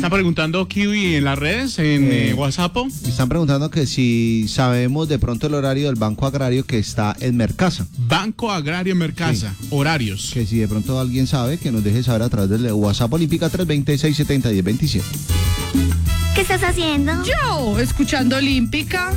están preguntando, Kiwi, en las redes, en WhatsApp. Están preguntando que si sabemos de pronto el horario del Banco Agrario que está en Mercasa. Banco Agrario en Mercasa, sí. Horarios. Que si de pronto alguien sabe, que nos deje saber a través del WhatsApp Olímpica 320-670-1027. ¿Qué estás haciendo? Yo, escuchando Olímpica.